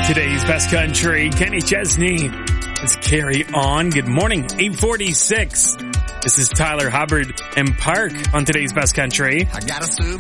Today's Best Country, Kenny Chesney. Let's carry on. Good morning, 8:46. This is Tyler Hubbard and Park on today's Best Country. I got a soup